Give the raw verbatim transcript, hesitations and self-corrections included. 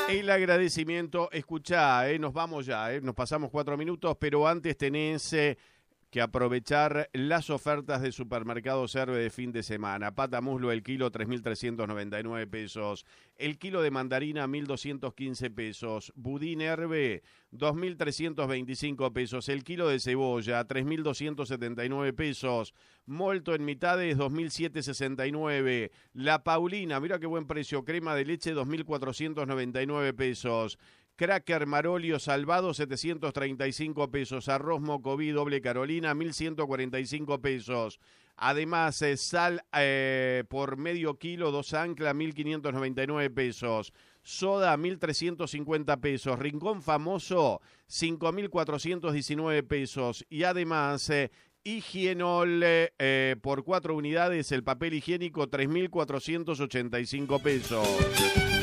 El agradecimiento, escuchá, eh, nos vamos ya, eh, nos pasamos cuatro minutos, pero antes tenés eh, que aprovechar las ofertas de Supermercado Serve de fin de semana. Pata muslo el kilo, tres mil trescientos noventa y nueve pesos. El kilo de mandarina, mil doscientos quince pesos. Budín Herbe, dos mil trescientos veinticinco pesos. El kilo de cebolla, tres mil doscientos setenta y nueve pesos. Molto en mitades, dos mil setecientos sesenta y nueve. La Paulina, mira qué buen precio. Crema de leche, dos mil cuatrocientos noventa y nueve pesos. Cracker Marolio Salvado, setecientos treinta y cinco pesos. Arroz Mocoví doble Carolina, mil ciento cuarenta y cinco pesos. Además, eh, sal eh, por medio kilo, dos ancla, mil quinientos noventa y nueve pesos. Soda, mil trescientos cincuenta pesos. Rincón Famoso, cinco mil cuatrocientos diecinueve pesos. Y además, eh, Higienol eh, eh, por cuatro unidades, el papel higiénico, tres mil cuatrocientos ochenta y cinco pesos.